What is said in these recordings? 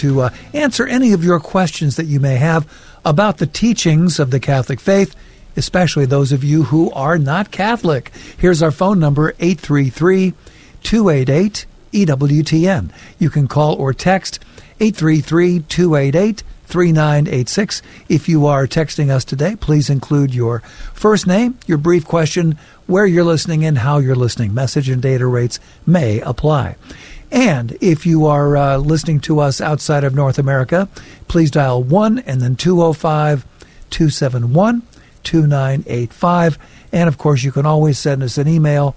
to answer any of your questions that you may have about the teachings of the Catholic faith, especially those of you who are not Catholic. Here's our phone number, 833-288-EWTN. You can call or text 833-288-3986. If you are texting us today, please include your first name, your brief question, where you're listening, and how you're listening. Message and data rates may apply. And if you are listening to us outside of North America, please dial 1 and then 205-271-2985. And, of course, you can always send us an email,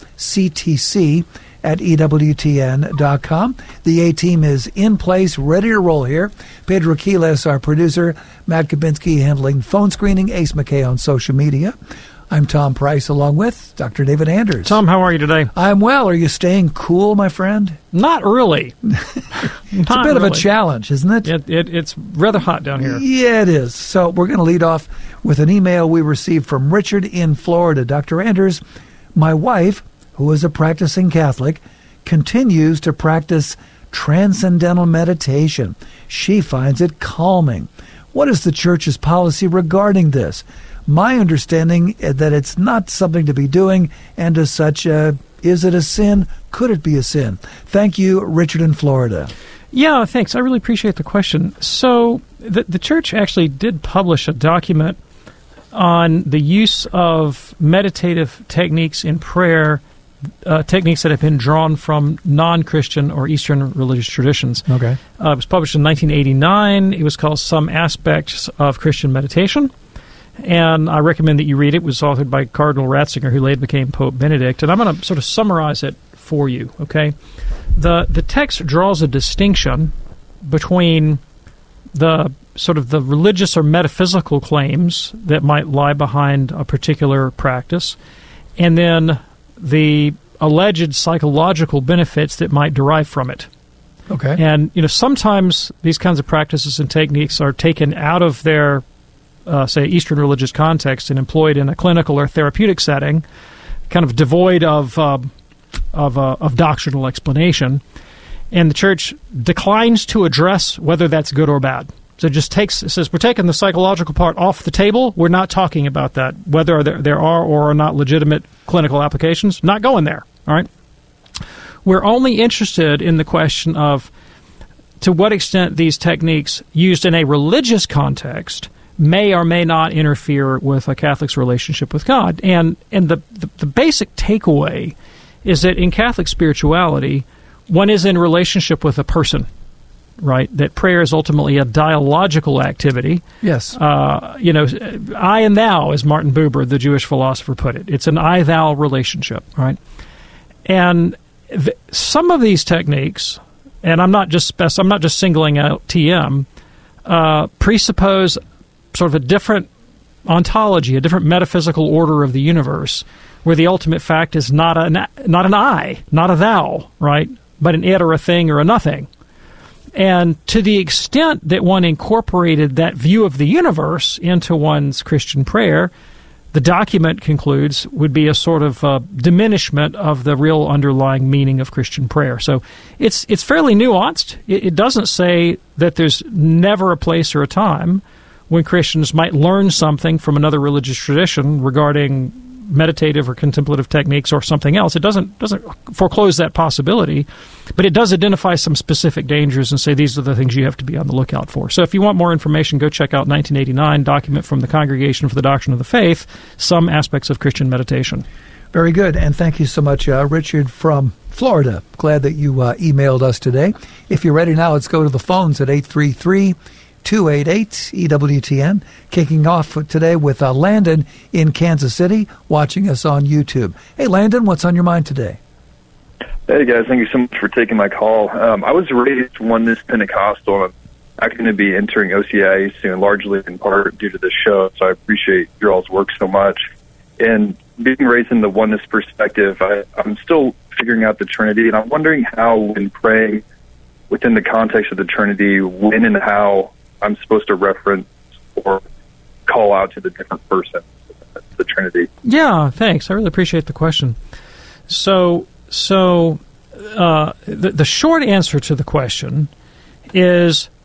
ctc@ewtn.com. The A-team is in place, ready to roll here. Pedro Quiles, our producer, Matt Kabinski handling phone screening, Ace McKay on social media. I'm Tom Price, along with Dr. David Anders. Tom, how are you today? I'm well. Are you staying cool, my friend? Not really. It's a bit of a challenge, isn't it? It's rather hot down here. Yeah, it is. So we're going to lead off with an email we received from Richard in Florida. Dr. Anders, my wife, who is a practicing Catholic, continues to practice transcendental meditation. She finds it calming. What is the Church's policy regarding this? My understanding is that it's not something to be doing, and as such, is it a sin? Could it be a sin? Thank you, Richard in Florida. Yeah, thanks. I really appreciate the question. So the Church actually did publish a document on the use of meditative techniques in prayer, techniques that have been drawn from non-Christian or Eastern religious traditions. Okay. It was published in 1989. It was called Some Aspects of Christian Meditation. And I recommend that you read it. It was authored by Cardinal Ratzinger, who later became Pope Benedict. And I'm going to sort of summarize it for you, okay? The text draws a distinction between the sort of the religious or metaphysical claims that might lie behind a particular practice, and then the alleged psychological benefits that might derive from it. Okay. And, sometimes these kinds of practices and techniques are taken out of their say, Eastern religious context and employed in a clinical or therapeutic setting, kind of devoid of doctrinal explanation, and the Church declines to address whether that's good or bad. So it says, we're taking the psychological part off the table. We're not talking about that, whether there are or are not legitimate clinical applications. Not going there, all right? We're only interested in the question of to what extent these techniques used in a religious context may or may not interfere with a Catholic's relationship with God. And the basic takeaway is that in Catholic spirituality, one is in relationship with a person, right? That prayer is ultimately a dialogical activity. Yes. I and thou, as Martin Buber, the Jewish philosopher, put it. It's an I-thou relationship, right? And some of these techniques, and I'm not just singling out TM, presuppose sort of a different ontology, a different metaphysical order of the universe, where the ultimate fact is not an I, not a thou, right, but an it or a thing or a nothing. And to the extent that one incorporated that view of the universe into one's Christian prayer, the document concludes would be a sort of diminishment of the real underlying meaning of Christian prayer. So it's fairly nuanced. It doesn't say that there's never a place or a time when Christians might learn something from another religious tradition regarding meditative or contemplative techniques or something else. It doesn't foreclose that possibility, but it does identify some specific dangers and say these are the things you have to be on the lookout for. So if you want more information, go check out 1989 document from the Congregation for the Doctrine of the Faith, Some Aspects of Christian Meditation. Very good, and thank you so much, Richard from Florida. Glad that you emailed us today. If you're ready now, let's go to the phones at 833-288-EWTN. Kicking off today with Landon in Kansas City, watching us on YouTube. Hey, Landon, what's on your mind today? Hey, guys. Thank you so much for taking my call. I was raised Oneness Pentecostal, and I'm going to be entering OCIA soon, largely in part due to this show, so I appreciate your all's work so much. And being raised in the Oneness perspective, I'm still figuring out the Trinity, and I'm wondering how, when praying within the context of the Trinity, when and how I'm supposed to reference or call out to the different person, the Trinity. Yeah, thanks. I really appreciate the question. So the short answer to the question is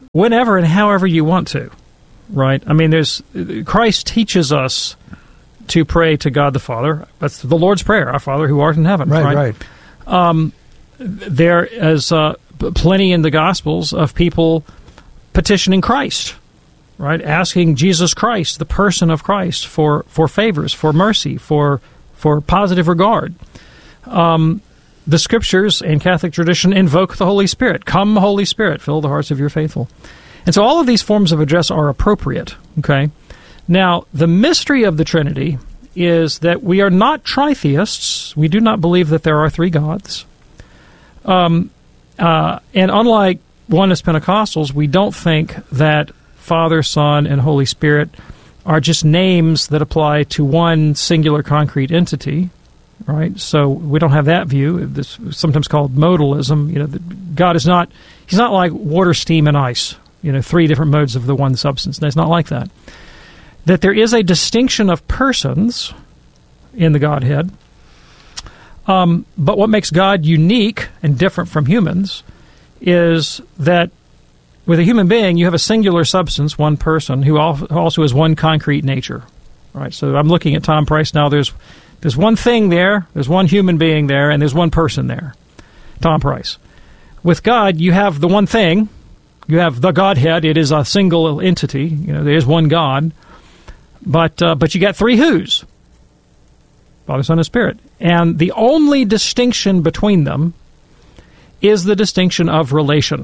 whenever and however you want to, right? I mean, Christ teaches us to pray to God the Father. That's the Lord's Prayer, our Father who art in heaven. Right. There is plenty in the Gospels of people petitioning Christ, right? Asking Jesus Christ, the person of Christ, for favors, for mercy, for positive regard. The Scriptures and Catholic tradition invoke the Holy Spirit. Come, Holy Spirit, fill the hearts of your faithful. And so all of these forms of address are appropriate, okay? Now, the mystery of the Trinity is that we are not tritheists. We do not believe that there are three gods. And unlike Oneness Pentecostals, we don't think that Father, Son, and Holy Spirit are just names that apply to one singular concrete entity, right? So we don't have that view. This is sometimes called modalism. God is not, he's not like water, steam, and ice, three different modes of the one substance. No, it's not like that. That there is a distinction of persons in the Godhead, but what makes God unique and different from humans is that with a human being, you have a singular substance, one person, who also has one concrete nature. Right? So I'm looking at Tom Price now. There's one thing there, there's one human being there, and there's one person there, Tom Price. With God, you have the one thing. You have the Godhead. It is a single entity. There is one God. But you got three who's. Father, Son, and Spirit. And the only distinction between them is the distinction of relation.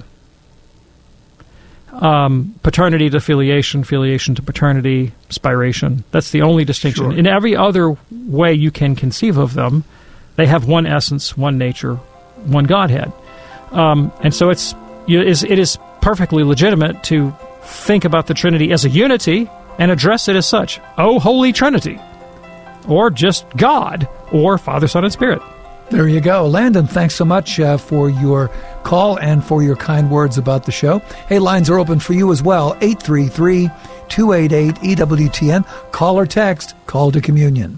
Paternity to filiation, filiation to paternity, spiration. That's the only distinction. Sure. In every other way you can conceive of them, they have one essence, one nature, one Godhead. And so it is perfectly legitimate to think about the Trinity as a unity and address it as such. Oh, Holy Trinity. Or just God, or Father, Son, and Spirit. There you go. Landon, thanks so much for your call and for your kind words about the show. Hey, lines are open for you as well. 833-288-EWTN. Call or text. Call to communion.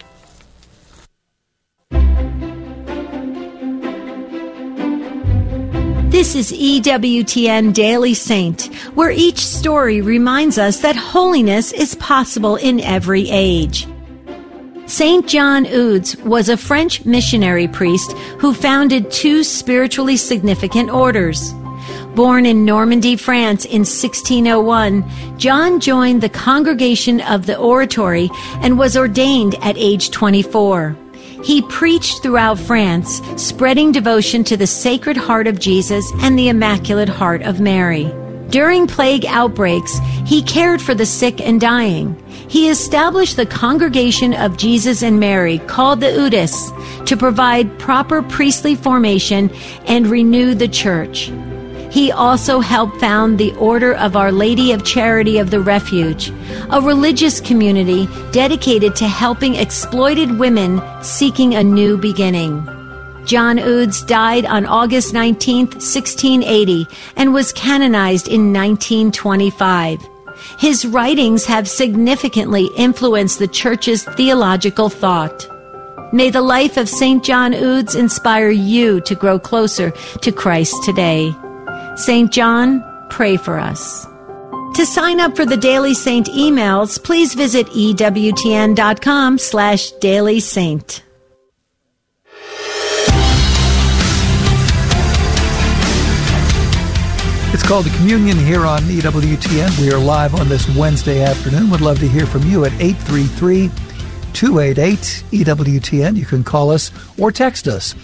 This is EWTN Daily Saint, where each story reminds us that holiness is possible in every age. Saint John Eudes was a French missionary priest who founded two spiritually significant orders. Born in Normandy, France in 1601, John joined the Congregation of the Oratory and was ordained at age 24. He preached throughout France, spreading devotion to the Sacred Heart of Jesus and the Immaculate Heart of Mary. During plague outbreaks, he cared for the sick and dying. He established the Congregation of Jesus and Mary, called the Eudes, to provide proper priestly formation and renew the Church. He also helped found the Order of Our Lady of Charity of the Refuge, a religious community dedicated to helping exploited women seeking a new beginning. John Eudes died on August 19, 1680, and was canonized in 1925. His writings have significantly influenced the Church's theological thought. May the life of St. John Eudes inspire you to grow closer to Christ today. St. John, pray for us. To sign up for the Daily Saint emails, please visit EWTN.com/dailysaint. It's called the Communion here on EWTN. We are live on this Wednesday afternoon. Would love to hear from you at 833-288-EWTN. You can call us or text us,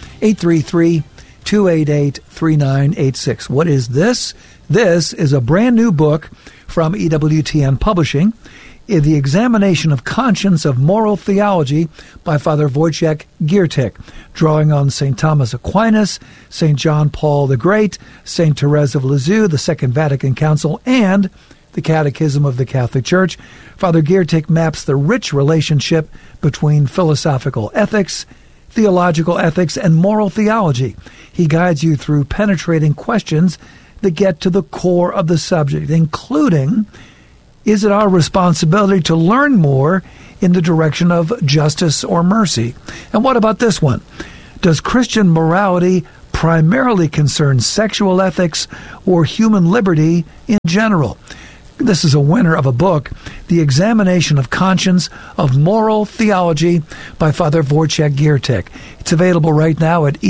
833-288-3986. What is this? This is a brand new book from EWTN Publishing, The Examination of Conscience of Moral Theology by Father Wojciech Giertych, drawing on St. Thomas Aquinas, St. John Paul the Great, St. Therese of Lisieux, the Second Vatican Council, and the Catechism of the Catholic Church. Father Giertych maps the rich relationship between philosophical ethics, theological ethics, and moral theology. He guides you through penetrating questions that get to the core of the subject, including, is it our responsibility to learn more in the direction of justice or mercy? And what about this one? Does Christian morality primarily concern sexual ethics or human liberty in general. This is a winner of a book, The Examination of Conscience of Moral Theology by Father Wojciech Giertek. It's available right now at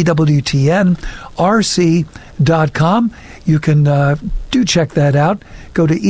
EWTNRC.com. You can do check that out. Go to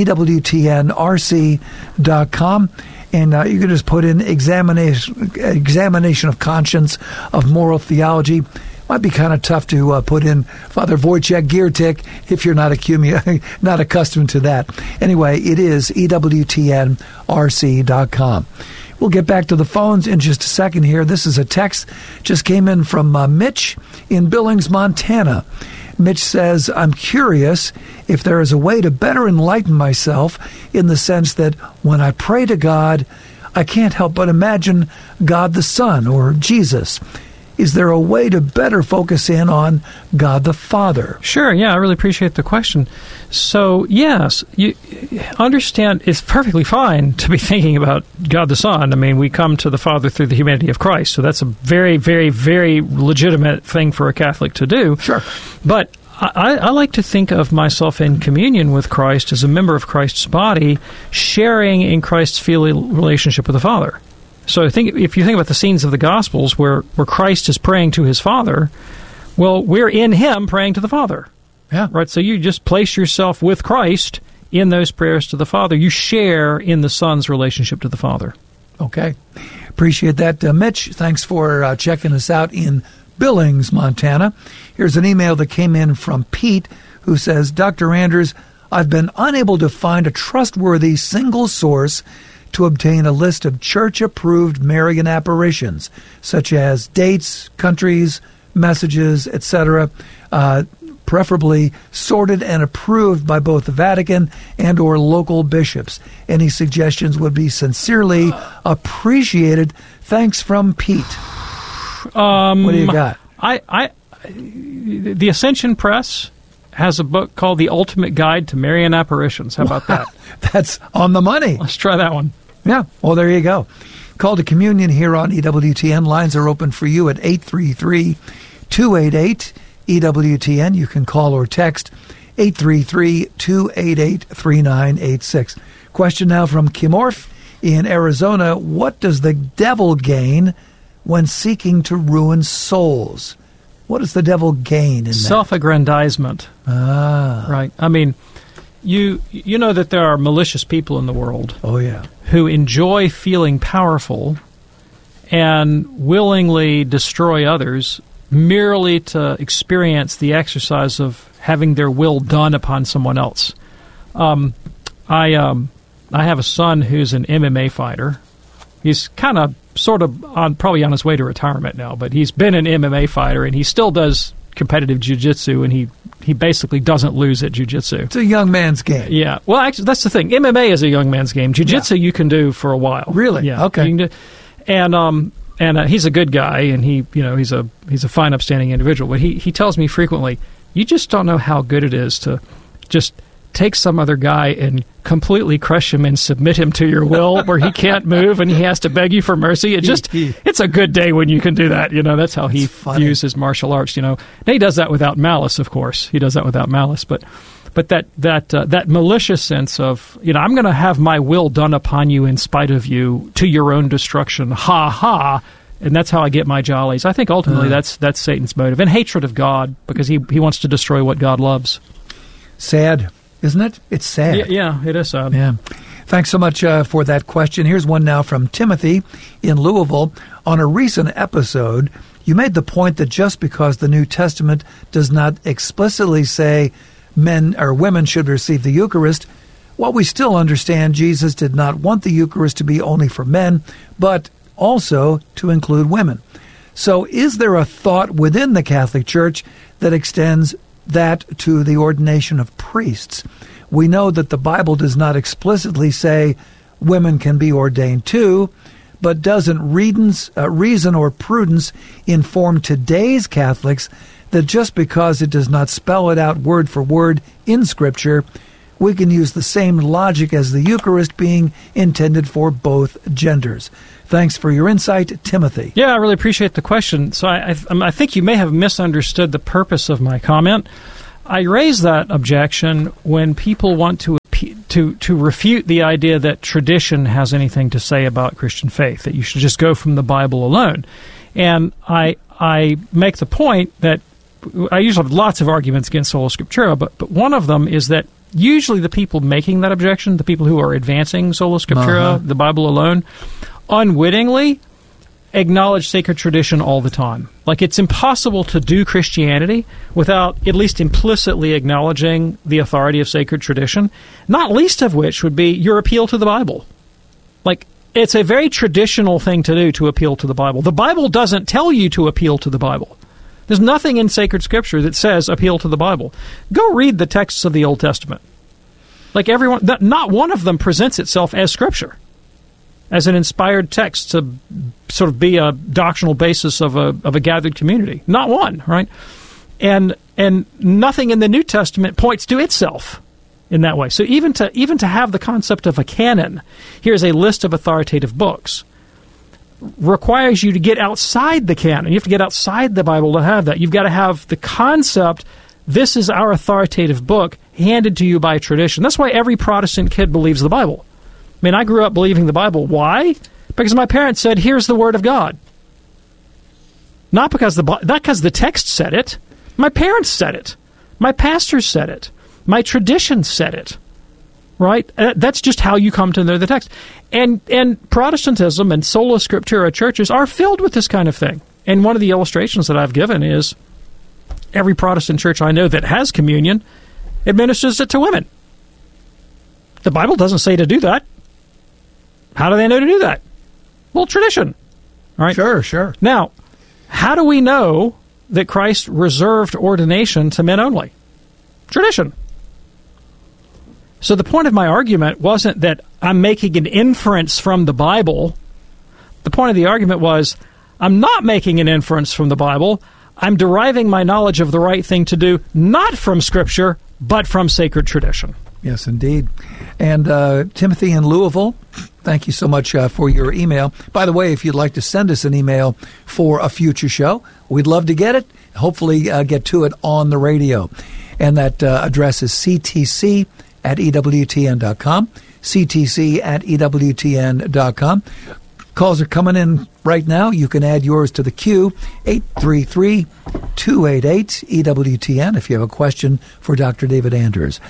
EWTNRC.com, and you can just put in examination of conscience of moral theology. Might be kind of tough to put in Father Wojciech Giertek if you're not accustomed to that. Anyway, it is EWTNRC.com. We'll get back to the phones in just a second here. This is a text just came in from Mitch in Billings, Montana. Mitch says, I'm curious if there is a way to better enlighten myself in the sense that when I pray to God, I can't help but imagine God the Son or Jesus. Is there a way to better focus in on God the Father? Sure, yeah, I really appreciate the question. So, yes, you understand it's perfectly fine to be thinking about God the Son. I mean, we come to the Father through the humanity of Christ, so that's a very, very, very legitimate thing for a Catholic to do. Sure. But I like to think of myself in communion with Christ as a member of Christ's body, sharing in Christ's filial relationship with the Father. So if you think about the scenes of the Gospels where Christ is praying to his Father, well, we're in him praying to the Father. Yeah. Right? So you just place yourself with Christ in those prayers to the Father. You share in the Son's relationship to the Father. Okay. Appreciate that, Mitch. Thanks for checking us out in Billings, Montana. Here's an email that came in from Pete, who says, Dr. Anders, I've been unable to find a trustworthy single source to obtain a list of church-approved Marian apparitions, such as dates, countries, messages, etc., preferably sorted and approved by both the Vatican and or local bishops. Any suggestions would be sincerely appreciated. Thanks from Pete. What do you got? The Ascension Press has a book called The Ultimate Guide to Marian Apparitions. How about that? That's on the money. Let's try that one. Yeah, well, there you go. Call to communion here on EWTN. Lines are open for you at 833-288-EWTN. You can call or text 833-288-3986. Question now from Kimorf in Arizona. What does the devil gain when seeking to ruin souls? What does the devil gain in that? Self-aggrandizement. Right. I mean, you know that there are malicious people in the world. Oh, yeah. Who enjoy feeling powerful and willingly destroy others merely to experience the exercise of having their will done upon someone else. I have a son who's an MMA fighter. He's kind of sort of probably on his way to retirement now, but he's been an MMA fighter, and he still does competitive jiu-jitsu, and he basically doesn't lose at jiu-jitsu. It's a young man's game. Yeah. Well, actually, that's the thing. MMA is a young man's game. Jiu-jitsu you can do for a while. Really? Yeah. Okay. And he's a good guy, and he's a fine, upstanding individual. But he tells me frequently, you just don't know how good it is to just take some other guy and completely crush him and submit him to your will where he can't move and he has to beg you for mercy. It's a good day when you can do that. That's how he views his martial arts, And he does that without malice, of course. He does that without malice. But that malicious sense of, I'm going to have my will done upon you in spite of you to your own destruction. Ha ha. And that's how I get my jollies. I think ultimately that's Satan's motive. And hatred of God, because he wants to destroy what God loves. Sad. Isn't it? It's sad. Yeah, it is sad. Yeah. Thanks so much for that question. Here's one now from Timothy in Louisville. On a recent episode, you made the point that just because the New Testament does not explicitly say men or women should receive the Eucharist, while we still understand Jesus did not want the Eucharist to be only for men, but also to include women. So is there a thought within the Catholic Church that extends that to the ordination of priests? We know that the Bible does not explicitly say women can be ordained too, but doesn't reason or prudence inform today's Catholics that just because it does not spell it out word for word in Scripture, we can use the same logic as the Eucharist being intended for both genders. Thanks for your insight, Timothy. Yeah, I really appreciate the question. So I think you may have misunderstood the purpose of my comment. I raise that objection when people want to refute the idea that tradition has anything to say about Christian faith, that you should just go from the Bible alone. And I make the point that I usually have lots of arguments against Sola Scriptura, but one of them is that usually the people making that objection, the people who are advancing Sola Scriptura, the Bible alone, unwittingly acknowledge sacred tradition all the time. Like, it's impossible to do Christianity without at least implicitly acknowledging the authority of sacred tradition, not least of which would be your appeal to the Bible. Like, it's a very traditional thing to do to appeal to the Bible. The Bible doesn't tell you to appeal to the Bible. There's nothing in sacred scripture that says appeal to the Bible. Go read the texts of the Old Testament. Like, everyone, not one of them presents itself as scripture, as an inspired text to sort of be a doctrinal basis of a gathered community. Not one, right? And nothing in the New Testament points to itself in that way. So even to have the concept of a canon, here's a list of authoritative books, requires you to get outside the canon. You have to get outside the Bible to have that. You've got to have the concept, this is our authoritative book, handed to you by tradition. That's why every Protestant kid believes the Bible. I mean, I grew up believing the Bible. Why? Because my parents said, here's the Word of God. Not because the text said it. My parents said it. My pastors said it. My tradition said it. Right? That's just how you come to know the text. And Protestantism and Sola Scriptura churches are filled with this kind of thing. And one of the illustrations that I've given is every Protestant church I know that has communion administers it to women. The Bible doesn't say to do that. How do they know to do that? Well, tradition. Right? Sure. Now, how do we know that Christ reserved ordination to men only? Tradition. So the point of my argument wasn't that I'm making an inference from the Bible. The point of the argument was, I'm not making an inference from the Bible. I'm deriving my knowledge of the right thing to do, not from Scripture, but from sacred tradition. Yes, indeed. And Timothy in Louisville, thank you so much for your email. By the way, if you'd like to send us an email for a future show, we'd love to get it, hopefully get to it on the radio. And that address is ctc@ewtn.com, ctc@ewtn.com. Calls are coming in right now. You can add yours to the queue, 833-288-EWTN, if you have a question for Dr. David Anders.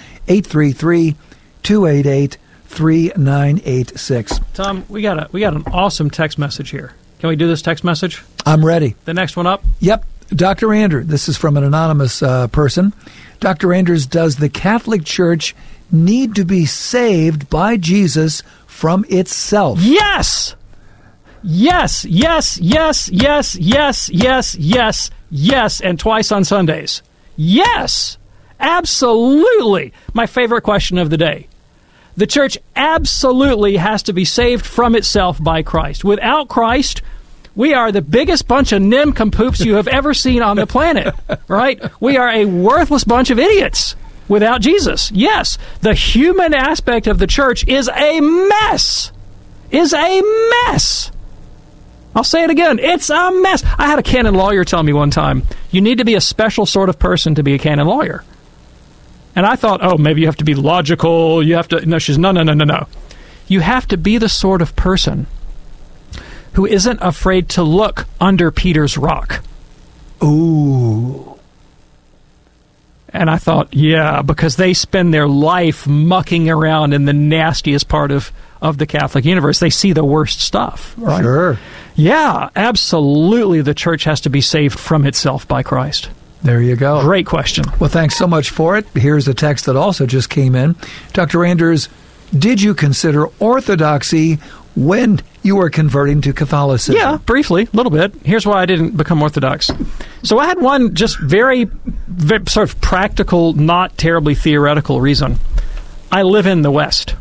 833-288-3986. Tom, we got an awesome text message here. Can we do this text message? I'm ready. The next one up? Yep. Dr. Anders, this is from an anonymous person. Dr. Anders, does the Catholic Church need to be saved by Jesus from itself? Yes! Yes, yes, yes, yes, yes, yes, yes, yes, and twice on Sundays. Yes! Absolutely! My favorite question of the day. The church absolutely has to be saved from itself by Christ. Without Christ, we are the biggest bunch of nincompoops you have ever seen on the planet, right? We are a worthless bunch of idiots without Jesus. Yes, the human aspect of the church is a mess. Is a mess. I'll say it again. It's a mess. I had a canon lawyer tell me one time, you need to be a special sort of person to be a canon lawyer. And I thought, oh, maybe you have to be logical. You have to... No, she's, no. You have to be the sort of person who isn't afraid to look under Peter's rock. Ooh. And I thought, yeah, because they spend their life mucking around in the nastiest part of the Catholic universe. They see the worst stuff. Right? Sure. Yeah, absolutely the church has to be saved from itself by Christ. There you go. Great question. Well, thanks so much for it. Here's a text that also just came in. Dr. Anders, did you consider orthodoxy when you were converting to Catholicism? Yeah, briefly, a little bit. Here's why I didn't become Orthodox. So I had one just very sort of practical, not terribly theoretical reason. I live in the West.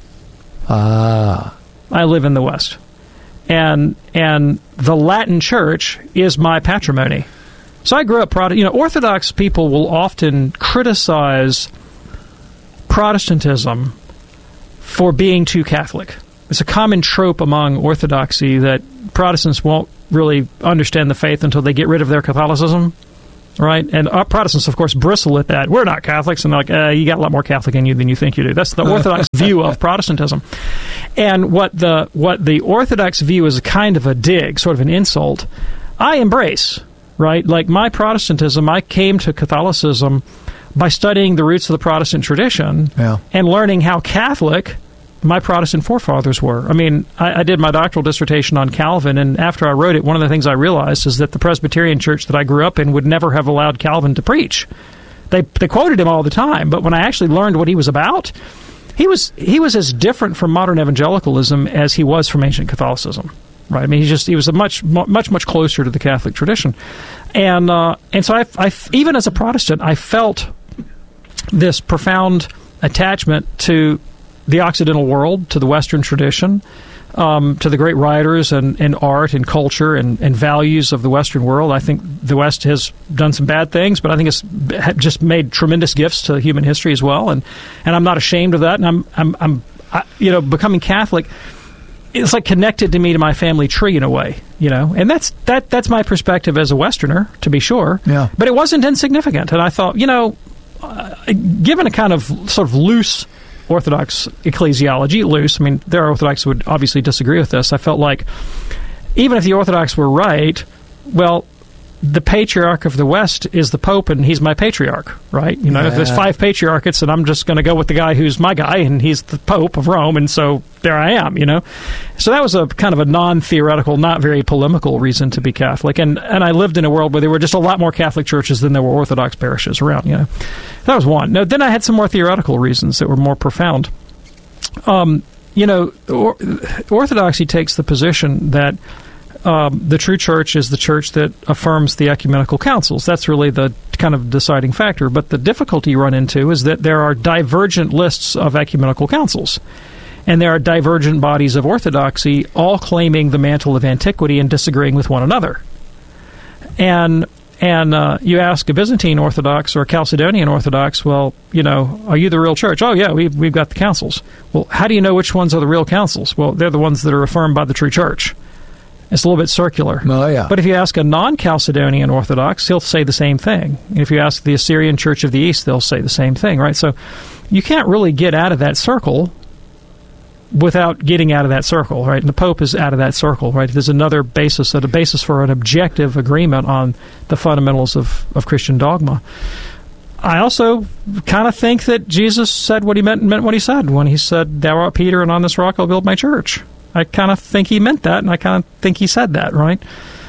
I live in the West. And the Latin Church is my patrimony. So I grew up Protestant. Orthodox people will often criticize Protestantism for being too Catholic. It's a common trope among Orthodoxy that Protestants won't really understand the faith until they get rid of their Catholicism, right? And Protestants, of course, bristle at that. We're not Catholics, and they're like, you got a lot more Catholic in you than you think you do. That's the Orthodox view of Protestantism. And what the Orthodox view is a kind of a dig, sort of an insult, I embrace, right? Like my Protestantism, I came to Catholicism by studying the roots of the Protestant tradition and learning how Catholic my Protestant forefathers were. I mean, I did my doctoral dissertation on Calvin, and after I wrote it, one of the things I realized is that the Presbyterian church that I grew up in would never have allowed Calvin to preach. They quoted him all the time, but when I actually learned what he was about, he was as different from modern evangelicalism as he was from ancient Catholicism. Right? I mean, he was a much closer to the Catholic tradition, and so I even as a Protestant, I felt this profound attachment to the Occidental world, to the Western tradition, to the great writers and art and culture and values of the Western world. I think the West has done some bad things, but I think it's just made tremendous gifts to human history as well, and I'm not ashamed of that. And I'm becoming Catholic, it's like connected to me to my family tree in a way, and that's my perspective as a Westerner, to be sure. Yeah. But it wasn't insignificant, and I thought, given a kind of sort of loose Orthodox ecclesiology, loose, I mean, there are Orthodox who would obviously disagree with this. I felt like even if the Orthodox were right, well, the patriarch of the West is the Pope, and he's my patriarch, right? If there's 5 patriarchates, and I'm just going to go with the guy who's my guy, and he's the Pope of Rome, and so there I am, So that was a kind of a non-theoretical, not very polemical reason to be Catholic, and I lived in a world where there were just a lot more Catholic churches than there were Orthodox parishes around, That was one. Now, then I had some more theoretical reasons that were more profound. Orthodoxy takes the position that the true church is the church that affirms the ecumenical councils. That's really the kind of deciding factor. But the difficulty you run into is that there are divergent lists of ecumenical councils. And there are divergent bodies of orthodoxy all claiming the mantle of antiquity and disagreeing with one another. And you ask a Byzantine Orthodox or a Chalcedonian Orthodox, well, are you the real church? Oh, yeah, we've got the councils. Well, how do you know which ones are the real councils? Well, they're the ones that are affirmed by the true church. It's a little bit circular. Oh, yeah. But if you ask a non-Chalcedonian Orthodox, he'll say the same thing. If you ask the Assyrian Church of the East, they'll say the same thing, right? So you can't really get out of that circle without getting out of that circle, right? And the Pope is out of that circle, right? There's another basis, a basis for an objective agreement on the fundamentals of Christian dogma. I also kind of think that Jesus said what he meant what he said when he said, "Thou art Peter, and on this rock I'll build my church." I kind of think he meant that, and I kind of think he said that, right?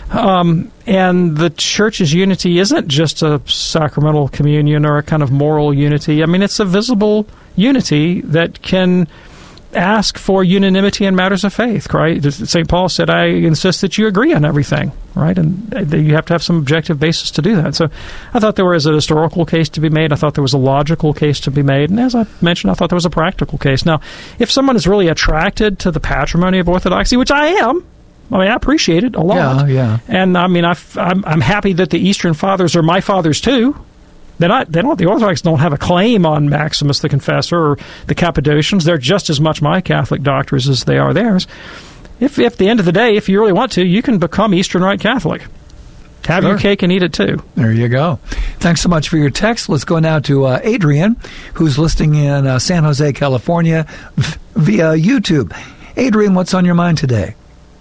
And the church's unity isn't just a sacramental communion or a kind of moral unity. I mean, it's a visible unity that can ask for unanimity in matters of faith, right? St. Paul said, I insist that you agree on everything, right? And you have to have some objective basis to do that. So I thought there was a historical case to be made. I thought there was a logical case to be made. And as I mentioned, I thought there was a practical case. Now, if someone is really attracted to the patrimony of orthodoxy, which I am, I appreciate it a lot. Yeah. And I mean, I'm happy that the Eastern Fathers are my fathers too. The Orthodox don't have a claim on Maximus the Confessor or the Cappadocians. They're just as much my Catholic doctors as they are theirs. If at the end of the day, if you really want to, you can become Eastern Rite Catholic. Have your cake and eat it too. There you go. Thanks so much for your text. Let's go now to Adrian, who's listening in San Jose, California, via YouTube. Adrian, what's on your mind today?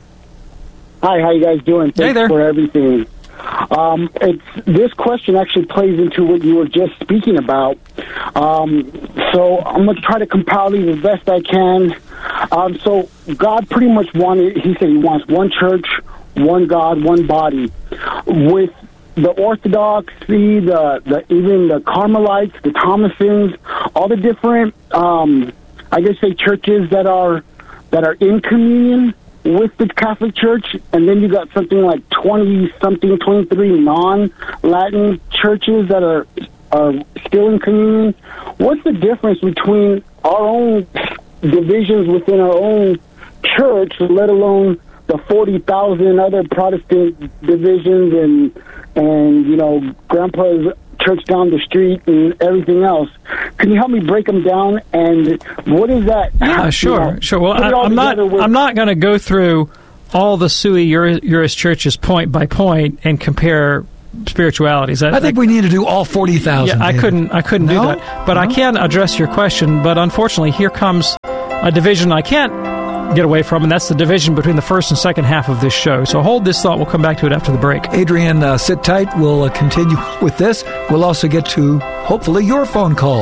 Hi, how you guys doing? Thanks for everything. This question actually plays into what you were just speaking about. So I'm going to try to compile these as best I can. So God pretty much he said he wants one church, one God, one body. With the Orthodoxy, even the Carmelites, the Thomasins, all the different, churches that are in communion with the Catholic Church, and then you got something like 23 non-Latin churches that are still in communion. What's the difference between our own divisions within our own church, let alone the 40,000 other Protestant divisions and Grandpa's church down the street and everything else. Can you help me break them down? And what is that? Yeah, sure. Well, I'm not going to go through all the sui juris churches point by point and compare spiritualities. I think we need to do all 40,000. Yeah, I couldn't do that. But I can address your question. But unfortunately, here comes a division I can't get away from, and that's the division between the first and second half of this show. So hold this thought. We'll come back to it after the break. Adrian, sit tight. We'll continue with this. We'll also get to, hopefully, your phone call.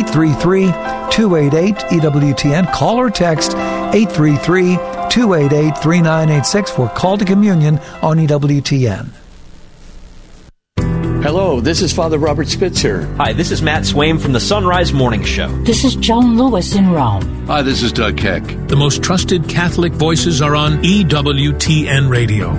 833-288-EWTN. Call or text 833-288-3986 for Call to Communion on EWTN. Hello, this is Father Robert Spitzer. Hi, this is Matt Swaim from the Sunrise Morning Show. This is Joan Lewis in Rome. Hi, this is Doug Keck. The most trusted Catholic voices are on EWTN Radio.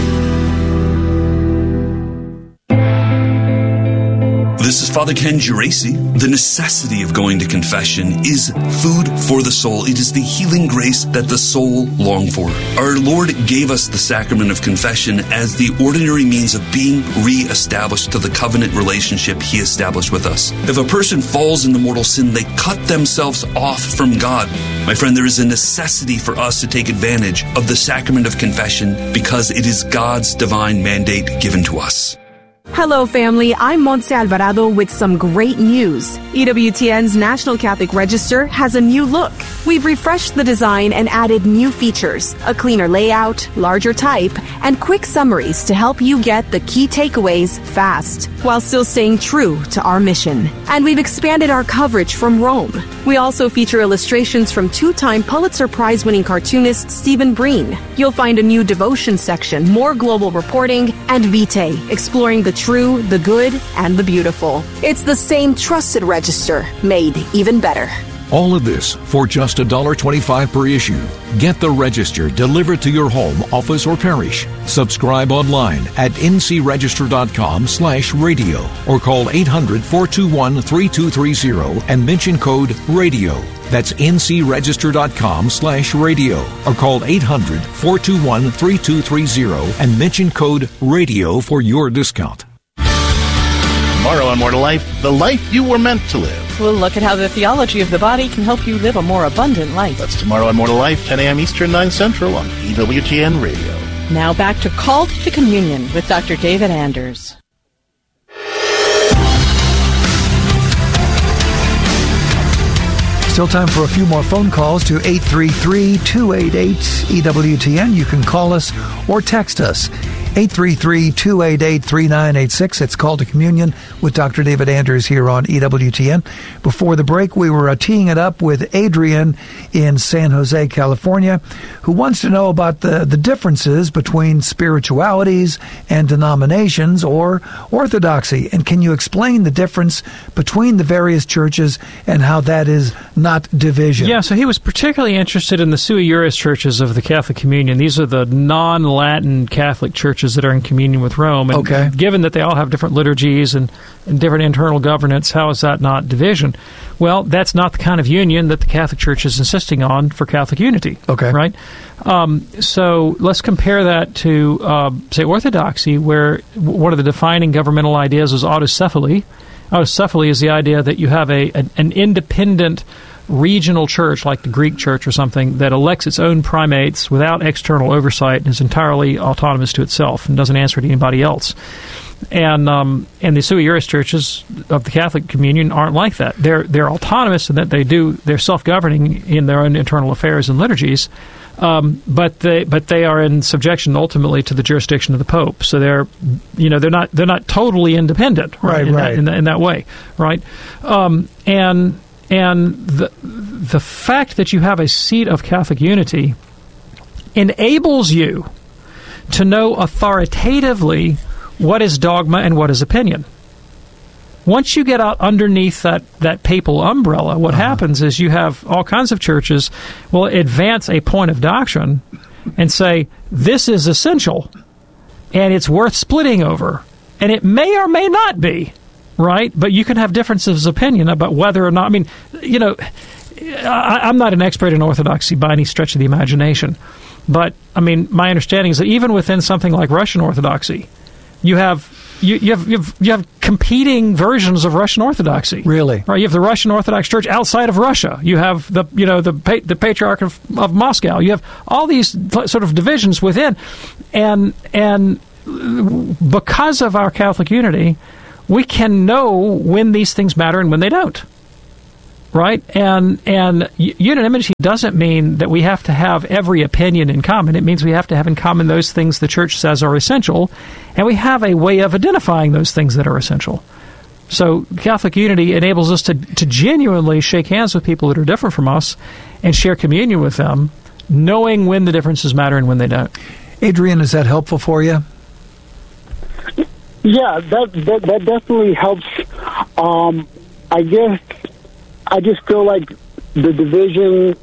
This is Father Ken Geraci. The necessity of going to confession is food for the soul. It is the healing grace that the soul longs for. Our Lord gave us the sacrament of confession as the ordinary means of being re-established to the covenant relationship He established with us. If a person falls into mortal sin, they cut themselves off from God. My friend, there is a necessity for us to take advantage of the sacrament of confession because it is God's divine mandate given to us. Hello, family. I'm Montse Alvarado with some great news. EWTN's National Catholic Register has a new look. We've refreshed the design and added new features, a cleaner layout, larger type, and quick summaries to help you get the key takeaways fast, while still staying true to our mission. And we've expanded our coverage from Rome. We also feature illustrations from two-time Pulitzer Prize-winning cartoonist Stephen Breen. You'll find a new devotion section, more global reporting, and Vitae, exploring the true, the good, and the beautiful. It's the same trusted register, made even better. All of this for just $1.25 per issue. Get the Register delivered to your home, office, or parish. Subscribe online at ncregister.com/radio or call 800-421-3230 and mention code RADIO. That's ncregister.com/radio or call 800-421-3230 and mention code RADIO for your discount. Tomorrow on More to Life, the life you were meant to live. We'll look at how the theology of the body can help you live a more abundant life. That's tomorrow on More to Life, 10 a.m. Eastern, 9 Central on EWTN Radio. Now back to Called to Communion with Dr. David Anders. Still time for a few more phone calls to 833-288-EWTN. You can call us or text us. 833-288-3986. It's Call to Communion with Dr. David Anders here on EWTN. Before the break, we were teeing it up with Adrian in San Jose, California, who wants to know about the differences between spiritualities and denominations or orthodoxy. And can you explain the difference between the various churches and how that is not division? Yeah, so he was particularly interested in the sui juris churches of the Catholic Communion. These are the non-Latin Catholic churches that are in communion with Rome. And given that they all have different liturgies and different internal governance, how is that not division? Well, that's not the kind of union that the Catholic Church is insisting on for Catholic unity. Okay. Right? So let's compare that to, say, Orthodoxy, where one of the defining governmental ideas is autocephaly. Autocephaly is the idea that you have an independent regional church, like the Greek church or something, that elects its own primates without external oversight and is entirely autonomous to itself and doesn't answer to anybody else. And the sui juris churches of the Catholic Communion aren't like that. They're autonomous in that they're self-governing in their own internal affairs and liturgies, but they are in subjection ultimately to the jurisdiction of the Pope. So they're not totally independent, right? In that way, right? And the fact that you have a seat of Catholic unity enables you to know authoritatively what is dogma and what is opinion. Once you get out underneath that papal umbrella, what happens is you have all kinds of churches will advance a point of doctrine and say, this is essential, and it's worth splitting over. And it may or may not be. Right? But you can have differences of opinion about whether or not... I mean, I'm not an expert in Orthodoxy by any stretch of the imagination. But, I mean, my understanding is that even within something like Russian Orthodoxy, you have you have competing versions of Russian Orthodoxy. Really? Right. You have the Russian Orthodox Church outside of Russia. You have the Patriarch of Moscow. You have all these sort of divisions within, and because of our Catholic unity, we can know when these things matter and when they don't. Right? And unanimity doesn't mean that we have to have every opinion in common. It means we have to have in common those things the Church says are essential, and we have a way of identifying those things that are essential. So Catholic unity enables us to genuinely shake hands with people that are different from us and share communion with them, knowing when the differences matter and when they don't. Adrian, is that helpful for you? Yeah, that definitely helps. I just feel like the division,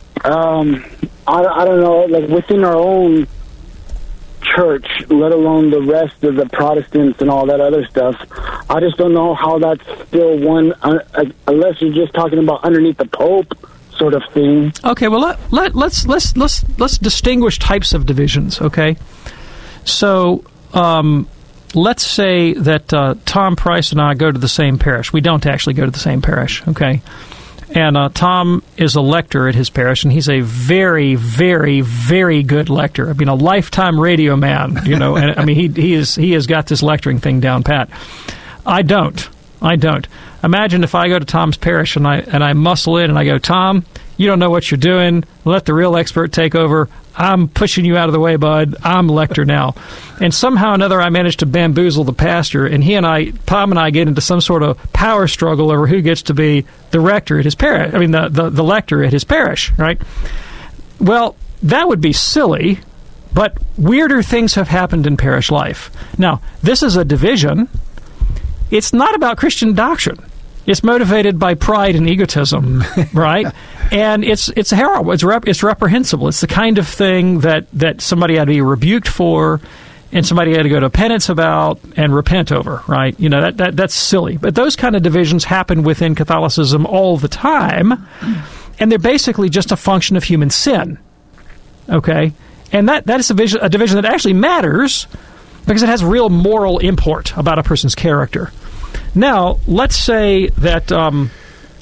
I don't know, like within our own church, let alone the rest of the Protestants and all that other stuff, I just don't know how that's still one, unless you're just talking about underneath the Pope sort of thing. Okay, well, let's distinguish types of divisions, okay? So, let's say that Tom Price and I go to the same parish. We don't actually go to the same parish, okay? And Tom is a lector at his parish, and he's a very, very, very good lector. I mean, a lifetime radio man, you know. And I mean, he has got this lecturing thing down pat. I don't. Imagine if I go to Tom's parish and I muscle in and I go, Tom, you don't know what you're doing. Let the real expert take over. I'm pushing you out of the way, bud. I'm lector now. And somehow or another, I managed to bamboozle the pastor, and Tom and I get into some sort of power struggle over who gets to be the rector at his parish. I mean, the lector at his parish, right? Well, that would be silly, but weirder things have happened in parish life. Now, this is a division. It's not about Christian doctrine. It's motivated by pride and egotism, right? And it's horrible. It's reprehensible. It's the kind of thing that somebody had to be rebuked for, and somebody had to go to penance about and repent over, right? You know, that's silly. But those kind of divisions happen within Catholicism all the time, and they're basically just a function of human sin, okay? And that is a division that actually matters because it has real moral import about a person's character. Now, let's say that Tom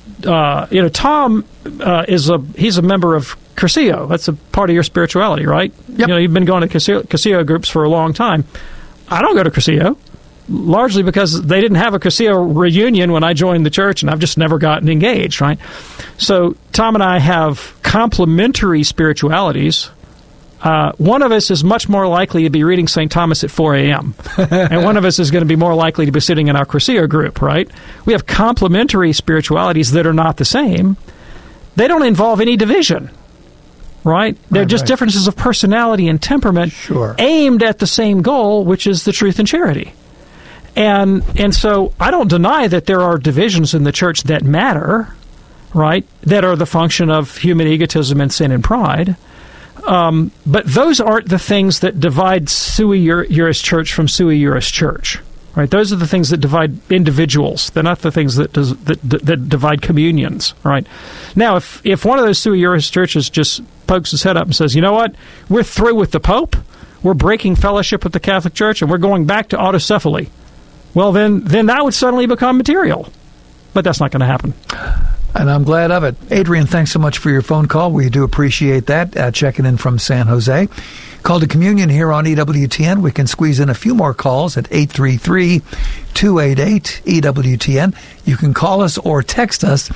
he's a member of Cursillo. That's a part of your spirituality, right? Yep. You know, you've been going to Cursillo groups for a long time. I don't go to Cursillo, largely because they didn't have a Cursillo reunion when I joined the church, and I've just never gotten engaged, right? So Tom and I have complementary spiritualities. One of us is much more likely to be reading St. Thomas at 4 a.m., and one of us is going to be more likely to be sitting in our Cursillo group, right? We have complementary spiritualities that are not the same. They don't involve any division, right? They're just differences of personality and temperament aimed at the same goal, which is the truth and charity. And so I don't deny that there are divisions in the church that matter, right, that are the function of human egotism and sin and pride. But those aren't the things that divide Sui Juris Church from Sui Juris Church, right? Those are the things that divide individuals. They're not the things that divide communions, right? Now, if one of those Sui Juris churches just pokes his head up and says, you know what, we're through with the Pope, we're breaking fellowship with the Catholic Church, and we're going back to autocephaly, well, then that would suddenly become material. But that's not going to happen. And I'm glad of it. Adrian, thanks so much for your phone call. We do appreciate that. Checking in from San Jose. Call to Communion here on EWTN. We can squeeze in a few more calls at 833-288-EWTN. You can call us or text us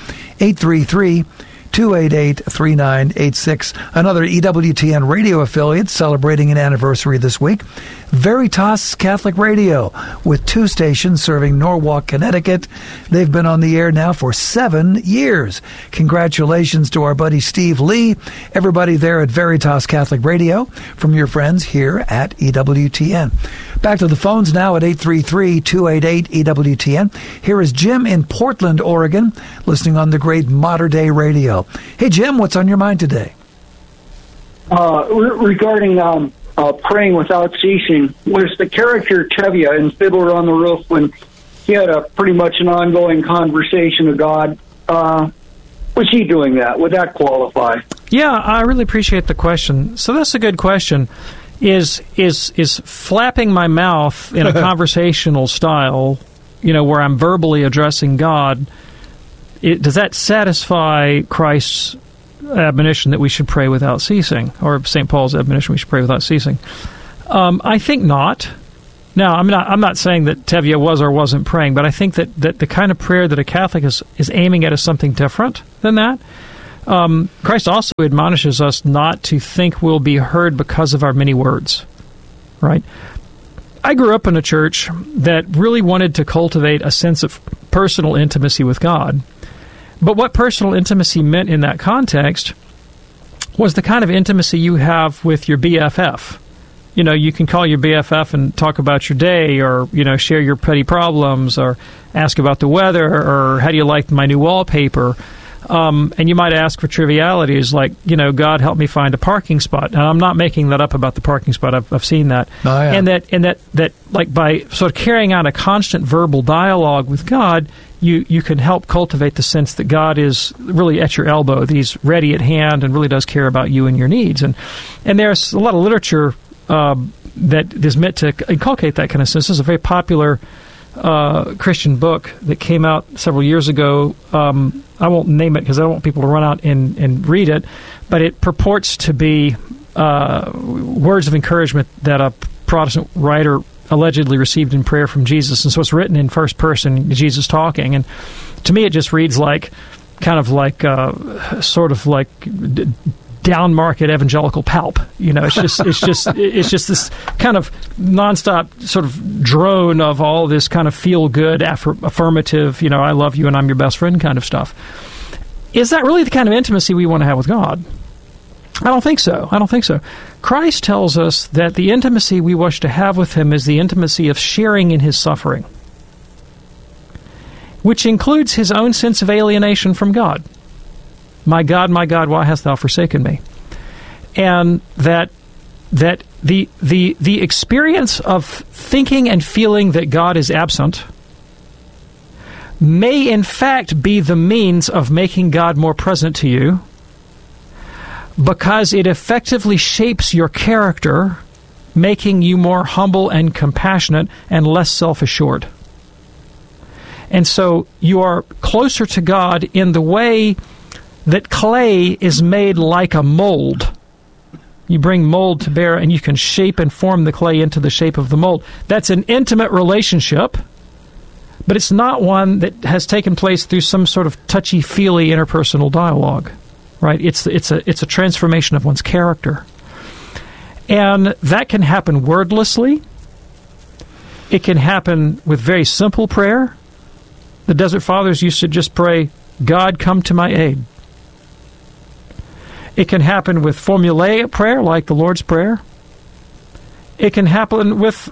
833-288-3986. Another EWTN radio affiliate celebrating an anniversary this week. Veritas Catholic Radio, with 2 stations serving Norwalk, Connecticut. They've been on the air now for 7 years. Congratulations to our buddy Steve Lee, everybody there at Veritas Catholic Radio, from your friends here at EWTN. Back to the phones now at 833-288-EWTN. Here is Jim in Portland, Oregon, listening on the great Mater Dei Radio. Hey, Jim, what's on your mind today? Regarding praying without ceasing, was the character Tevye in Fiddler on the Roof, when he had a pretty much an ongoing conversation with God, was he doing that? Would that qualify? Yeah, I really appreciate the question. So that's a good question. is flapping my mouth in a conversational style, where I'm verbally addressing God. Does that satisfy Christ's admonition that we should pray without ceasing, or St. Paul's admonition we should pray without ceasing? I think not. Now, I'm not saying that Tevye was or wasn't praying, but I think that the kind of prayer that a Catholic is aiming at is something different than that. Christ also admonishes us not to think we'll be heard because of our many words, right? I grew up in a church that really wanted to cultivate a sense of personal intimacy with God. But what personal intimacy meant in that context was the kind of intimacy you have with your BFF. You can call your BFF and talk about your day, or, share your petty problems, or ask about the weather, or how do you like my new wallpaper? And you might ask for trivialities like, God, help me find a parking spot. And I'm not making that up about the parking spot. I've seen that. Oh, yeah. And that like by sort of carrying out a constant verbal dialogue with God, you can help cultivate the sense that God is really at your elbow, that He's ready at hand and really does care about you and your needs. And there's a lot of literature that is meant to inculcate that kind of sense. This is a very popular Christian book that came out several years ago. I won't name it because I don't want people to run out and read it, but it purports to be words of encouragement that a Protestant writer allegedly received in prayer from Jesus. And so it's written in first person, Jesus talking. And to me, it just reads like sort of like down market evangelical palp. It's just this kind of nonstop sort of drone of all this kind of feel good, affirmative, I love you and I'm your best friend kind of stuff. Is that really the kind of intimacy we want to have with God? I don't think so. Christ tells us that the intimacy we wish to have with Him is the intimacy of sharing in His suffering, which includes His own sense of alienation from God. My God, why hast thou forsaken me? And that the experience of thinking and feeling that God is absent may in fact be the means of making God more present to you, because it effectively shapes your character, making you more humble and compassionate and less self-assured. And so you are closer to God in the way that clay is made like a mold. You bring mold to bear and you can shape and form the clay into the shape of the mold. That's an intimate relationship, but it's not one that has taken place through some sort of touchy-feely interpersonal dialogue, right? It's a transformation of one's character. And that can happen wordlessly. It can happen with very simple prayer. The Desert Fathers used to just pray, God, come to my aid. It can happen with formulaic prayer, like the Lord's Prayer. It can happen with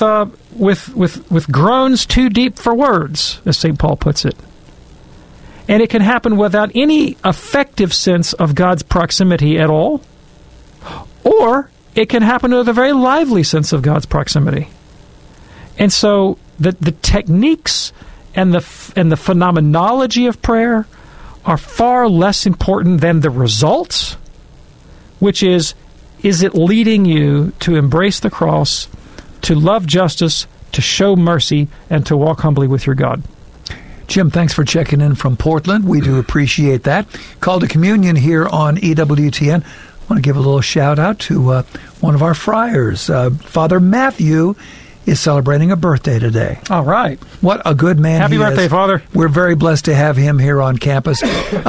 groans too deep for words, as St. Paul puts it. And it can happen without any effective sense of God's proximity at all. Or it can happen with a very lively sense of God's proximity. And so the techniques and the phenomenology of prayer are far less important than the results, which is it leading you to embrace the cross, to love justice, to show mercy, and to walk humbly with your God? Jim, thanks for checking in from Portland. We do appreciate that. Call to Communion here on EWTN. I want to give a little shout out to one of our friars. Father Matthew is celebrating a birthday today. All right. What a good man Happy birthday, Father. We're very blessed to have him here on campus.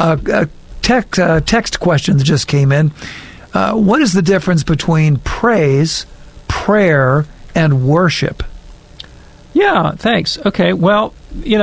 Text questions just came in. What is the difference between praise, prayer, and worship? Yeah, thanks. Okay, well,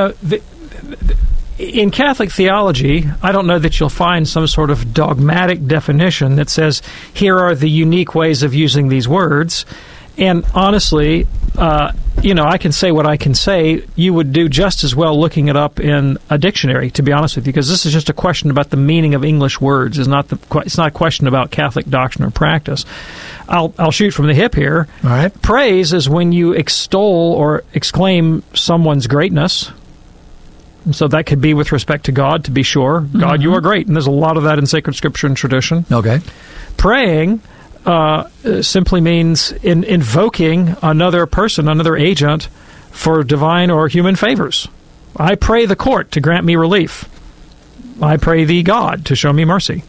in Catholic theology, I don't know that you'll find some sort of dogmatic definition that says, here are the unique ways of using these words. And honestly, I can say what I can say. You would do just as well looking it up in a dictionary, to be honest with you, because this is just a question about the meaning of English words. It's not a question about Catholic doctrine or practice. I'll shoot from the hip here. All right. Praise is when you extol or exclaim someone's greatness. And so that could be with respect to God, to be sure. God, you are great. And there's a lot of that in sacred scripture and tradition. Okay. Praying simply means invoking another person, another agent, for divine or human favors. I pray the court to grant me relief. I pray thee, God, to show me mercy.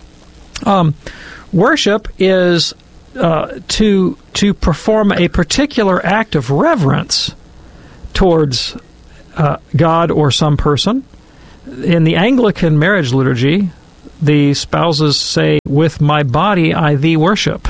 Worship is to perform a particular act of reverence towards God or some person. In the Anglican marriage liturgy, the spouses say, "With my body I thee worship,"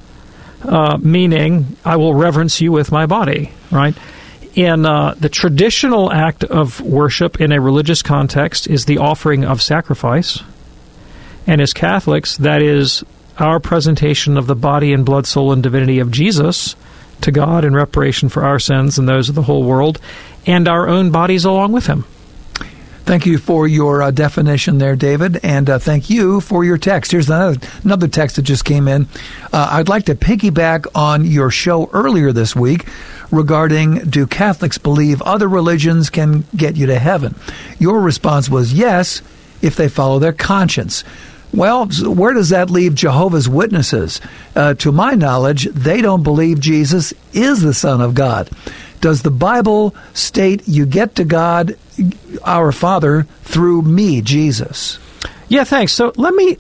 meaning I will reverence you with my body, right? In the traditional act of worship in a religious context is the offering of sacrifice. And as Catholics, that is our presentation of the body and blood, soul, and divinity of Jesus to God in reparation for our sins and those of the whole world, and our own bodies along with him. Thank you for your definition there, David, and thank you for your text. Here's another text that just came in. I'd like to piggyback on your show earlier this week regarding, do Catholics believe other religions can get you to heaven? Your response was yes, if they follow their conscience. Well, where does that leave Jehovah's Witnesses? To my knowledge, they don't believe Jesus is the Son of God. Does the Bible state you get to God, our Father, through me, Jesus? Yeah, thanks. So let me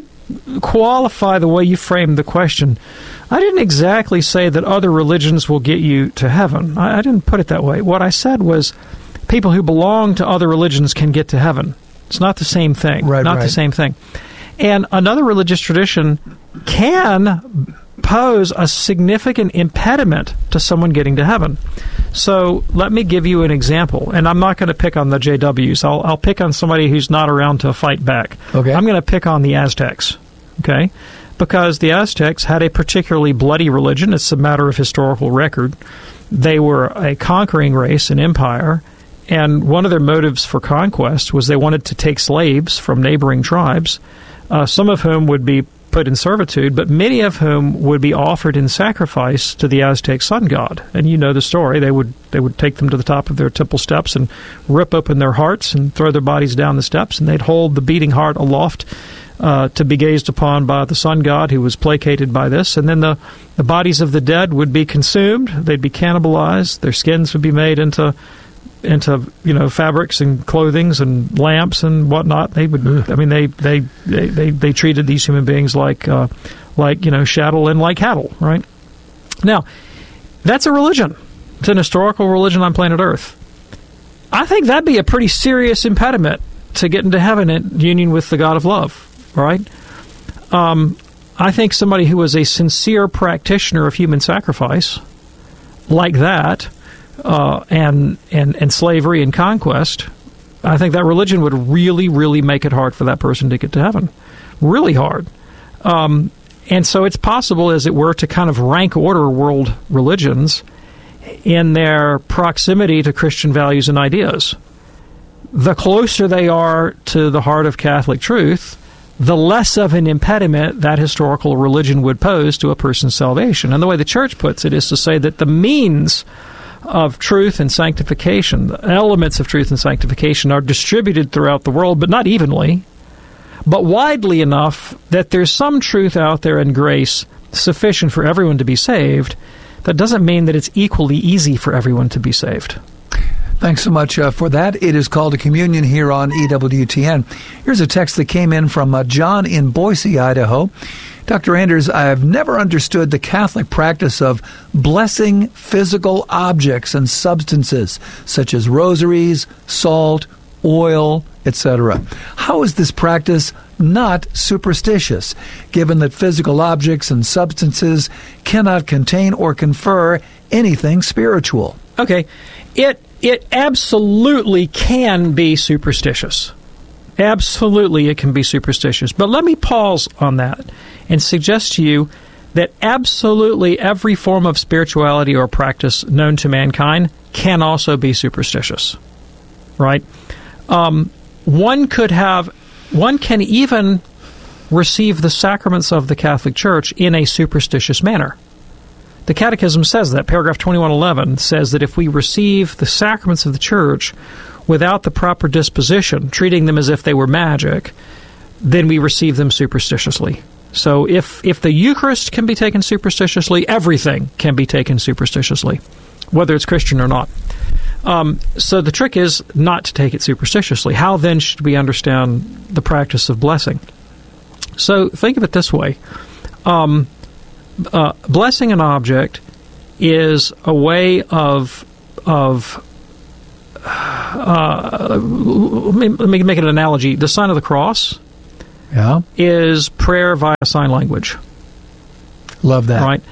qualify the way you framed the question. I didn't exactly say that other religions will get you to heaven. I didn't put it that way. What I said was people who belong to other religions can get to heaven. It's not the same thing. Right. The same thing. And another religious tradition can pose a significant impediment to someone getting to heaven. So let me give you an example, and I'm not going to pick on the JWs. I'll pick on somebody who's not around to fight back. Okay. I'm going to pick on the Aztecs, okay? Because the Aztecs had a particularly bloody religion. It's a matter of historical record. They were a conquering race, an empire, and one of their motives for conquest was they wanted to take slaves from neighboring tribes, some of whom would be put in servitude, but many of whom would be offered in sacrifice to the Aztec sun god. And you know the story. They would take them to the top of their temple steps and rip open their hearts and throw their bodies down the steps, and they'd hold the beating heart aloft to be gazed upon by the sun god, who was placated by this. And then the bodies of the dead would be consumed. They'd be cannibalized. Their skins would be made into fabrics and clothings and lamps and whatnot. They would. They treated these human beings like chattel and like cattle. Right. Now, that's a religion. It's an historical religion on planet Earth. I think that'd be a pretty serious impediment to getting to heaven in union with the God of love. Right. I think somebody who was a sincere practitioner of human sacrifice, like that. And slavery and conquest, I think that religion would really, really make it hard for that person to get to heaven. Really hard. And so it's possible, as it were, to kind of rank order world religions in their proximity to Christian values and ideas. The closer they are to the heart of Catholic truth, the less of an impediment that historical religion would pose to a person's salvation. And the way the Church puts it is to say that the means of truth and sanctification, the elements of truth and sanctification, are distributed throughout the world, but not evenly, but widely enough that there's some truth out there in grace sufficient for everyone to be saved. That doesn't mean that it's equally easy for everyone to be saved. Thanks so much for that. It is called a communion here on EWTN. Here's a text that came in from John in Boise, Idaho. Dr. Anders, I have never understood the Catholic practice of blessing physical objects and substances, such as rosaries, salt, oil, etc. How is this practice not superstitious, given that physical objects and substances cannot contain or confer anything spiritual? Okay. It absolutely can be superstitious. Absolutely, it can be superstitious. But let me pause on that and suggest to you that absolutely every form of spirituality or practice known to mankind can also be superstitious. Right? One can even receive the sacraments of the Catholic Church in a superstitious manner. The Catechism says that. Paragraph 2111 says that if we receive the sacraments of the Church without the proper disposition, treating them as if they were magic, then we receive them superstitiously. So if the Eucharist can be taken superstitiously, everything can be taken superstitiously, whether it's Christian or not. So the trick is not to take it superstitiously. How then should we understand the practice of blessing? So think of it this way. Blessing an object is a way of let me make an analogy. The sign of the cross is prayer via sign language. Love that. Right?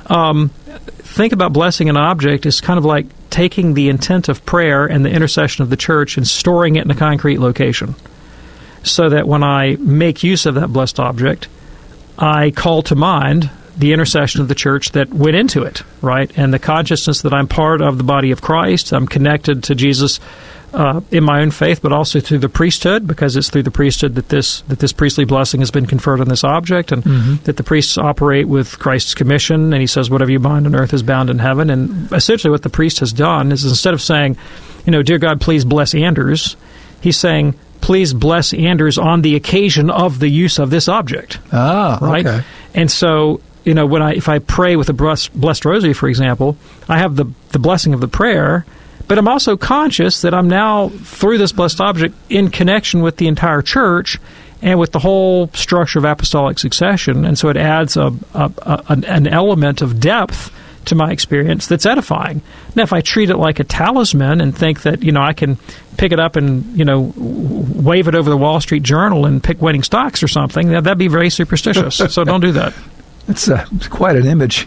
Think about blessing an object as kind of like taking the intent of prayer and the intercession of the church and storing it in a concrete location, so that when I make use of that blessed object, I call to mind the intercession of the church that went into it, right? And the consciousness that I'm part of the body of Christ. I'm connected to Jesus in my own faith, but also through the priesthood, because it's through the priesthood that this priestly blessing has been conferred on this object, and that the priests operate with Christ's commission, and he says, whatever you bind on earth is bound in heaven. And essentially what the priest has done is, instead of saying, dear God, please bless Anders, he's saying, please bless Anders on the occasion of the use of this object. Right? Okay. And so, if I pray with a blessed rosary, for example, I have the blessing of the prayer, but I'm also conscious that I'm now, through this blessed object, in connection with the entire church and with the whole structure of apostolic succession. And so it adds an element of depth to my experience that's edifying. Now, if I treat it like a talisman and think that, I can pick it up and, wave it over the Wall Street Journal and pick winning stocks or something, that'd be very superstitious. So don't do that. It's quite an image.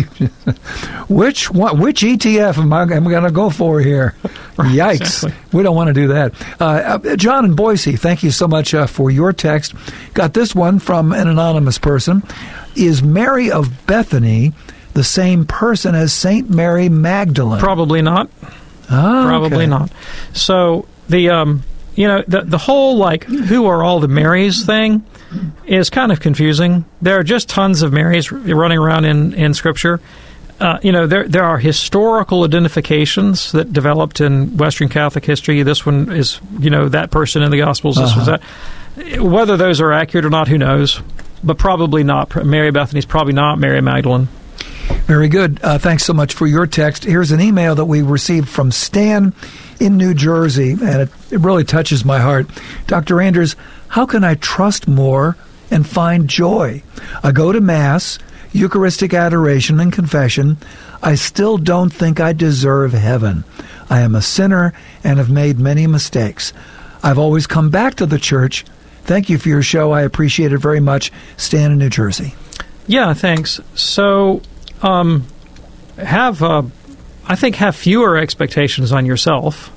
Which ETF am I going to go for here? Yikes. Exactly. We don't want to do that. John in Boise, thank you so much for your text. Got this one from an anonymous person. Is Mary of Bethany the same person as St. Mary Magdalene? Probably not. Probably not. So the whole, who are all the Marys thing is kind of confusing. There are just tons of Marys running around in Scripture. There are historical identifications that developed in Western Catholic history. This one is, that person in the Gospels. This was that. Whether those are accurate or not, who knows? But probably not. Mary Bethany's probably not Mary Magdalene. Very good. Thanks so much for your text. Here's an email that we received from Stan in New Jersey, and it really touches my heart. Dr. Anders, how can I trust more and find joy? I go to Mass, Eucharistic adoration, and confession. I still don't think I deserve heaven. I am a sinner and have made many mistakes. I've always come back to the church. Thank you for your show. I appreciate it very much. Stan in New Jersey. Yeah, thanks. So, have fewer expectations on yourself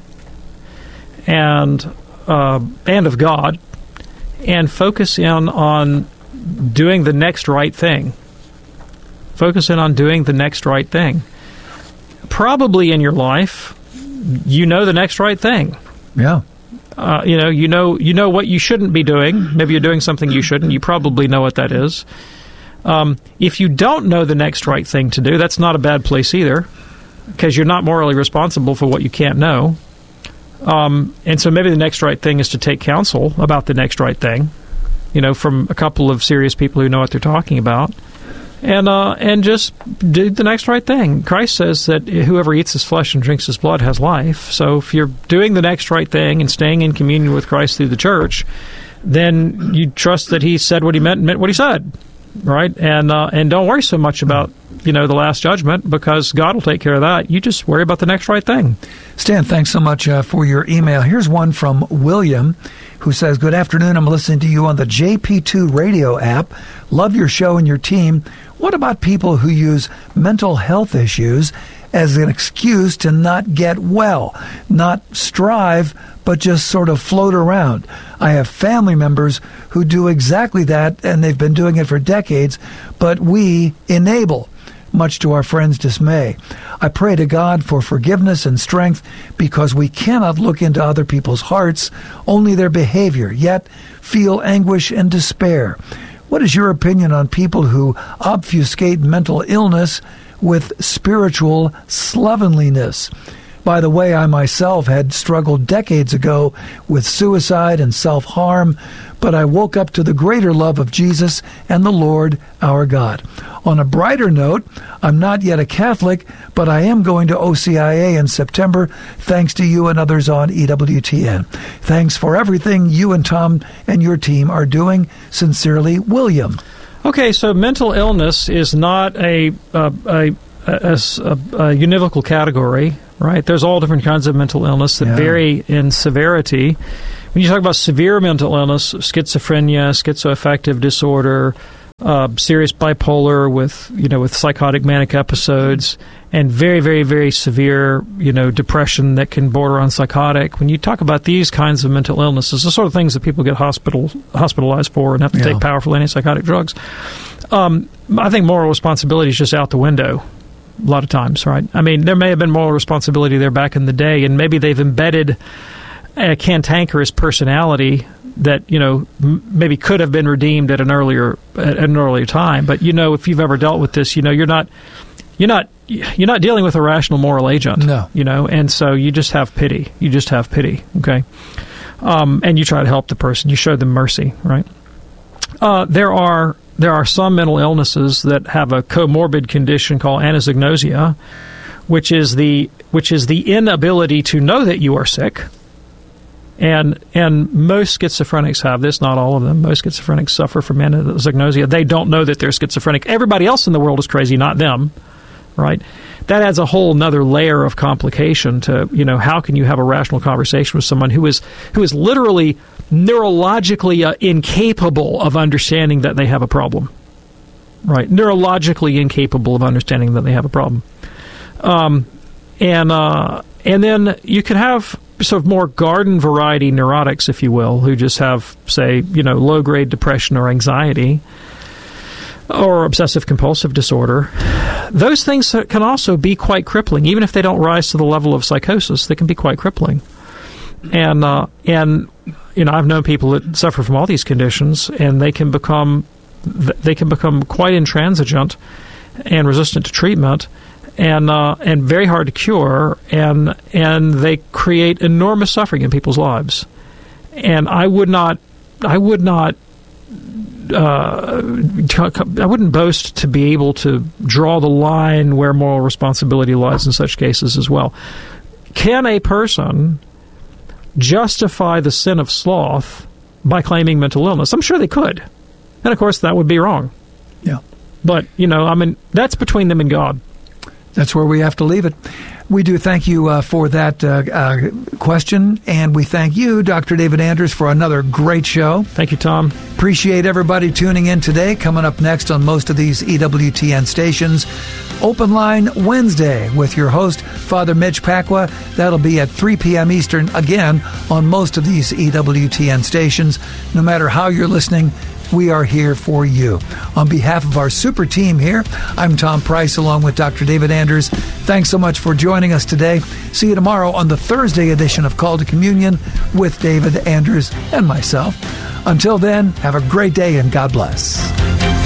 and of God, and focus in on doing the next right thing. Focus in on doing the next right thing. Probably in your life, the next right thing. Yeah. You know what you shouldn't be doing. Maybe you're doing something you shouldn't. You probably know what that is. If you don't know the next right thing to do, that's not a bad place either, because you're not morally responsible for what you can't know. And so maybe the next right thing is to take counsel about the next right thing, from a couple of serious people who know what they're talking about, and just do the next right thing. Christ says that whoever eats his flesh and drinks his blood has life. So if you're doing the next right thing and staying in communion with Christ through the church, then you trust that he said what he meant and meant what he said. Right? And don't worry so much about, the last judgment, because God will take care of that. You just worry about the next right thing. Stan, thanks so much for your email. Here's one from William, who says, good afternoon. I'm listening to you on the JP2 radio app. Love your show and your team. What about people who use mental health issues as an excuse to not get well, not strive, but just sort of float around? I have family members who do exactly that, and they've been doing it for decades, but we enable, much to our friends' dismay. I pray to God for forgiveness and strength, because we cannot look into other people's hearts, only their behavior, yet feel anguish and despair. What is your opinion on people who obfuscate mental illness with spiritual slovenliness? By the way, I myself had struggled decades ago with suicide and self-harm, but I woke up to the greater love of Jesus and the Lord our God. On a brighter note, I'm not yet a Catholic, but I am going to OCIA in September, thanks to you and others on EWTN. Thanks for everything you and Tom and your team are doing. Sincerely, William. Okay, so mental illness is not a univocal category, right? There's all different kinds of mental illness that vary in severity. When you talk about severe mental illness, schizophrenia, schizoaffective disorder, serious bipolar with psychotic manic episodes, and very, very, very severe, depression that can border on psychotic. When you talk about these kinds of mental illnesses, the sort of things that people get hospitalized for and have to take powerful antipsychotic drugs, I think moral responsibility is just out the window a lot of times, right? I mean, there may have been moral responsibility there back in the day, and maybe they've embedded a cantankerous personality that maybe could have been redeemed at an earlier time. But if you've ever dealt with this, you're not dealing with a rational moral agent. No. And so you just have pity. Okay, and you try to help the person. You show them mercy, right? There are some mental illnesses that have a comorbid condition called anosognosia, which is the inability to know that you are sick. And most schizophrenics have this, not all of them. Most schizophrenics suffer from anosognosia. They don't know that they're schizophrenic. Everybody else in the world is crazy, not them, right? That adds a whole nother layer of complication to, how can you have a rational conversation with someone who is literally neurologically incapable of understanding that they have a problem, right? Neurologically incapable of understanding that they have a problem. And then you can have sort of more garden variety neurotics, if you will, who just have, say, low-grade depression or anxiety or obsessive-compulsive disorder. Those things can also be quite crippling. Even if they don't rise to the level of psychosis, they can be quite crippling. And I've known people that suffer from all these conditions, and they can become quite intransigent and resistant to treatment, and very hard to cure, and they create enormous suffering in people's lives. And I wouldn't boast to be able to draw the line where moral responsibility lies in such cases as well. Can a person justify the sin of sloth by claiming mental illness? I'm sure they could. And, of course, that would be wrong. Yeah. But, that's between them and God. That's where we have to leave it. We do thank you for that question, and we thank you, Dr. David Anders, for another great show. Thank you, Tom. Appreciate everybody tuning in today. Coming up next on most of these EWTN stations, Open Line Wednesday with your host, Father Mitch Pacwa. That'll be at 3 p.m. Eastern, again, on most of these EWTN stations. No matter how you're listening, we are here for you. On behalf of our super team here, I'm Tom Price along with Dr. David Anders. Thanks so much for joining us today. See you tomorrow on the Thursday edition of Call to Communion with David Anders and myself. Until then, have a great day and God bless.